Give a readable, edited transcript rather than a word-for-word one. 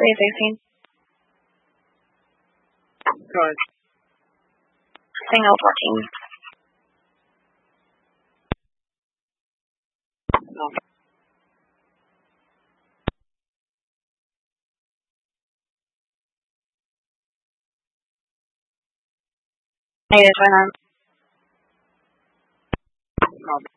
please, 18. Good. Single 14. No. Negative 29. No.